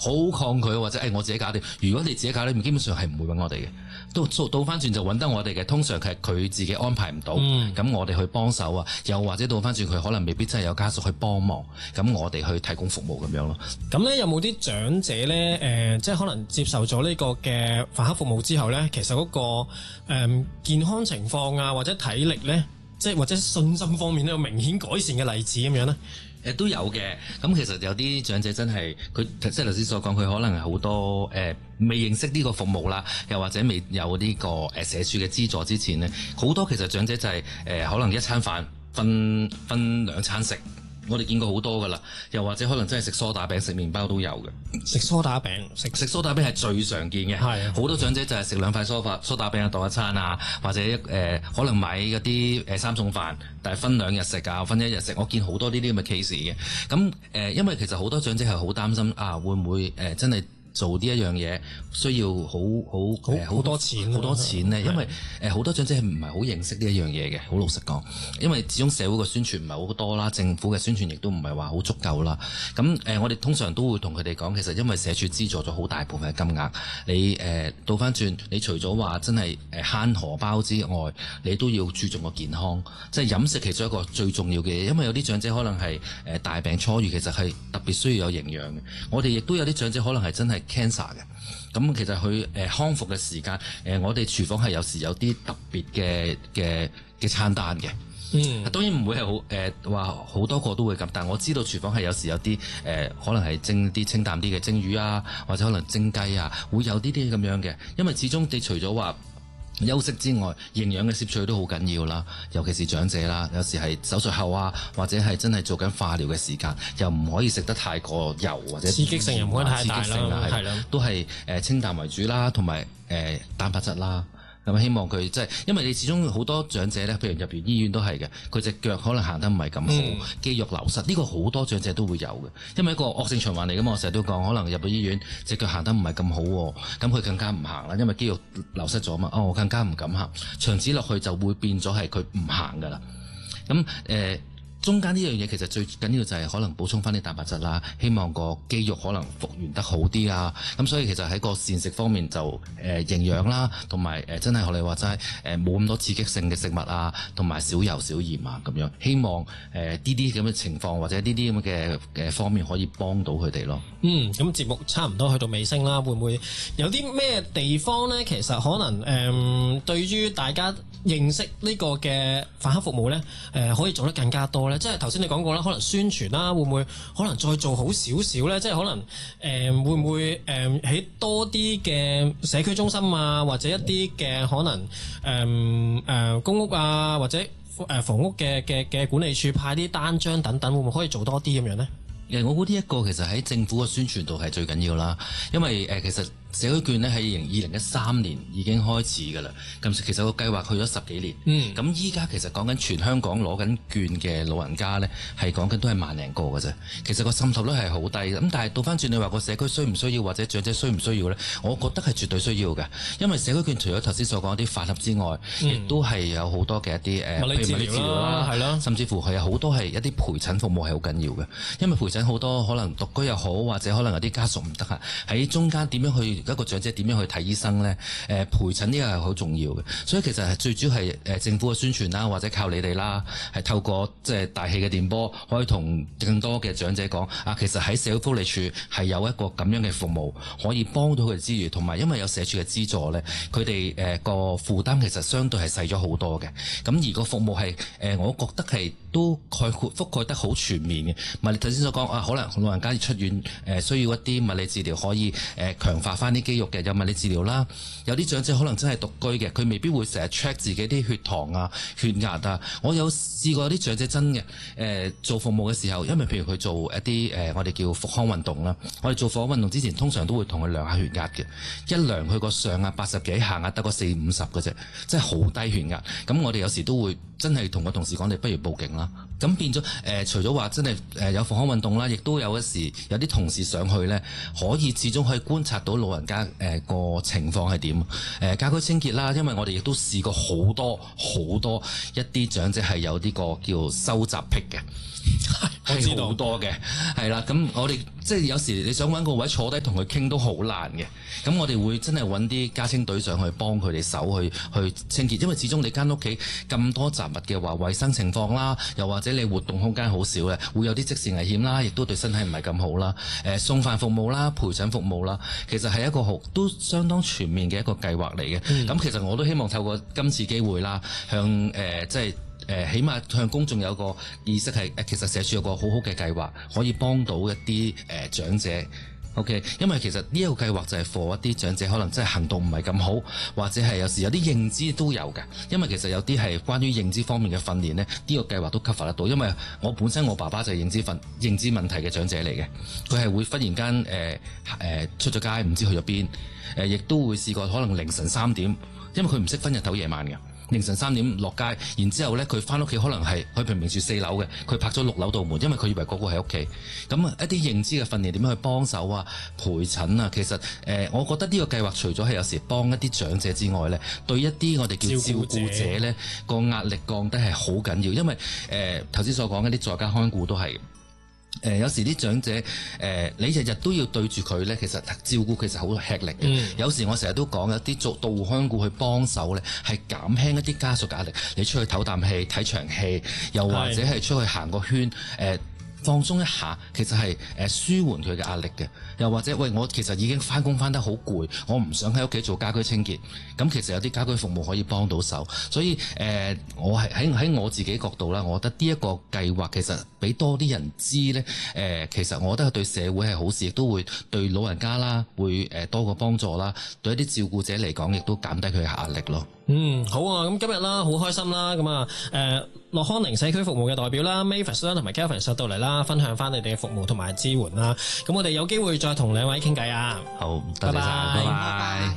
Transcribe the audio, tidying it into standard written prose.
好抗拒或者我自己搞掂。如果你自己搞掂，基本上係唔會揾我哋嘅。倒翻轉就揾得我哋嘅，通常係佢自己安排唔到，咁我哋去幫手啊，又或者倒翻轉佢可能未必真係有家屬去幫忙，咁我哋去提供服務咁樣咯。 咁咧有冇啲長者咧即係可能接受咗呢個嘅飯盒服務之後咧，其實嗰個健康情況啊，或者體力咧，即係或者信心方面咧有明顯改善嘅例子咁樣咧？ 都有嘅，咁其實有啲長者真係佢即係頭先所講，佢可能係好多未認識呢個服務啦，又或者未有呢個社署嘅資助之前呢，好多其實長者就係可能一餐飯分兩餐食。我哋見過好多噶啦，又或者可能真係食梳打餅、食麵包都有嘅。 食梳打餅，食梳打餅係最常見嘅。係好多長者就係食兩塊梳打餅當一餐啊，或者可能買嗰啲3餸飯，但係分2日食啊，分1日食。我見好多呢啲咁嘅 case 嘅。咁因為其實好多長者係好擔心會唔會真係做呢一樣嘢需要好多錢呢？因為好多長者係唔係好認識呢一樣嘢嘅，好老實講。因為始終社會嘅宣傳唔係好多啦，政府嘅宣傳亦都唔係話好足夠啦。咁我哋通常都會同佢哋講，其實因為社署資助咗好大部分嘅金額，你倒翻轉，你除咗話真係慳荷包之外，你都要注重個健康，即係飲食其中一個最重要嘅嘢。因為有啲長者可能係大病初愈，其實係特別需要有營養嘅。我哋亦都有啲長者可能係真係cancer 嘅，咁其實佢康復嘅時間，我哋廚房係有時有啲特別嘅餐單嘅。當然唔會係話好多個都會咁，但我知道廚房係有時有啲可能係蒸啲清淡啲嘅蒸魚啊，或者可能蒸雞啊，會有啲咁樣嘅。因為始終你除咗話休息之外，營養嘅攝取都好緊要啦，尤其是長者啦，有時係手術後啊，或者係真係做緊化療嘅時間，又唔可以食得太過油或者刺激性又唔可以太大啦， 係啦，都係清淡為主啦，同埋蛋白質啦。咁希望佢即係，因為你始終好多長者咧，譬如入完醫院都係嘅，佢隻腳可能行得唔係咁好，肌肉流失，呢個好多長者都會有嘅，因為一個惡性循環嚟㗎嘛。我成日都講，可能入到醫院隻腳行得唔係咁好，咁佢更加唔行啦，因為肌肉流失咗嘛。我更加唔敢行，長此落去就會變咗係佢唔行㗎啦。咁中間呢樣嘢其實最緊要就係可能補充翻啲蛋白質啦，希望個肌肉可能復原得好啲啊。咁所以其實喺個膳食方面就營養啦，同埋真係學你話齋冇咁多刺激性嘅食物啊，同埋少油少鹽啊咁樣。希望呢啲咁嘅情況或者呢啲咁嘅方面可以幫到佢哋咯。 咁節目差唔多去到尾聲啦，會唔會有啲咩地方呢？其實可能對於大家認識呢個嘅飯盒服務呢，可以做得更加多呢？即係頭先你講過啦，可能宣傳啦，會唔會可能再做好少少呢？即係可能會唔會起多啲嘅社區中心啊，或者一啲嘅可能公屋啊，或者房屋嘅管理處派啲單張等等，會唔會可以做多啲咁樣呢？ 我估呢一個其實喺政府嘅宣傳度係最緊要啦，因為其實社區券咧喺2013年已經開始㗎啦，咁其實個計劃去咗10幾年，咁依家其實講緊全香港攞緊券嘅老人家咧，係講緊都係1萬零個嘅啫。其實個滲透率係好低嘅，咁但係倒翻轉你話個社區需唔需要或者長者需唔需要咧？我覺得係絕對需要嘅，因為社區券除咗頭先所講啲飯盒之外，亦都係有好多嘅一啲物理治療啦，係咯， 甚至乎係有好多係一啲陪診服務係好緊要嘅，因為陪診好多可能獨居又好，或者可能有啲家屬唔得閒，喺中間點樣去一個長者點樣去睇醫生呢？陪診呢個係好重要嘅，所以其實係最主要係政府嘅宣傳啦，或者靠你哋啦，係透過即係大氣嘅電波，可以同更多嘅長者講其實喺社會福利署係有一個咁樣嘅服務，可以幫到佢哋之餘，同埋因為有社署嘅資助呢，佢哋個負擔其實相對係細咗好多嘅。咁而個服務係我覺得係都覆蓋得好全面嘅。唔係你頭先所講可能老人家要出院需要一啲物理治療，可以強化翻啲肌肉嘅，有物理治療啦。有啲長者可能真係獨居嘅，佢未必會成日 check 自己啲血糖啊、血壓啊。我有試過啲長者真嘅做服務嘅時候，因為譬如佢做一啲我哋叫復康運動啦，我哋做復康運動之前通常都會同佢量下血壓嘅，一量佢個上壓80幾，下壓得個40-50嘅啫，即係好低血壓。咁我哋有時都會真係同個同事講，你不如報警啦。咁變咗除咗話真係有防康運動啦，亦都有一時有啲同事上去呢，始終可以觀察到老人家個情況係點。家居清潔啦，因為我哋亦都試過好多一啲長者係有呢個叫收集癖嘅。我知道好多嘅，係啦，咁我哋即係有時你想揾個位坐低同佢傾都好難嘅，咁我哋會真係揾啲家清隊上去幫佢哋手去清潔，因為始終你間屋企咁多雜物嘅話，衞生情況啦，又或者你活動空間好少嘅，會有啲即時危險啦，亦都對身體唔係咁好啦。送飯服務啦，陪診服務啦，其實係一個都相當全面嘅一個計劃嚟嘅。咁其實我都希望透過今次機會啦，向即係起碼向公眾有個意識係其實社署有個好好嘅計劃，可以幫到一啲長者。OK， 因為其實呢一個計劃就係 for 一啲長者可能真係行動唔係咁好，或者係有時有啲認知都有嘅。因為其實有啲係關於認知方面嘅訓練呢，呢個計劃都 cover 得到。因為我本身我爸爸就係認知問題嘅長者嚟嘅，佢係會忽然間出咗街唔知去咗邊，亦都會試過可能凌晨3點，因為佢唔識分日頭夜晚嘅。凌晨3點落街，然之後呢，佢翻屋企可能係佢明明住4樓嘅，佢拍咗6樓道門，因為佢以為嗰個喺屋企。咁一啲認知嘅訓練點樣去幫手啊、陪診啊，其實我覺得呢個計劃除咗係有時幫一啲長者之外呢，對一啲我哋叫照顧者呢個壓力降低係好緊要，因為頭先所講一啲在家看顧都係。有時啲長者你日日都要對住佢呢，其實照顧其實好吃力嘅。有時我成日都講有啲做到戶看顧去幫手呢，係減輕一啲家屬嘅壓力。你出去唞啖氣、睇場戲，又或者係出去行個圈，放鬆一下，其實係舒緩佢嘅壓力嘅。又或者喂，我其實已經翻工翻得好攰，我唔想喺屋企做家居清潔。咁其實有啲家居服務可以幫到手。所以我係喺我自己角度啦，我覺得呢一個計劃其實俾多啲人知呢。其實我覺得對社會係好事，亦都會對老人家啦會多個幫助啦。對一啲照顧者嚟講，亦都減低佢嘅壓力咯。 好啊！咁今日啦，好開心啦，咁啊，樂康寧社區服務嘅代表啦 Mavis 啦，同埋 Kelvin 上到嚟啦，分享翻你哋嘅服務同埋支援啦。咁我哋有機會再同兩位傾偈啊！ 好，多謝晒，拜拜。